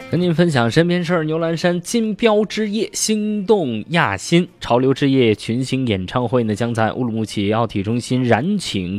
跟您分享身边事儿。牛栏山金标之夜心动亚新潮流之夜群星演唱会呢，将在乌鲁木齐奥体中心燃请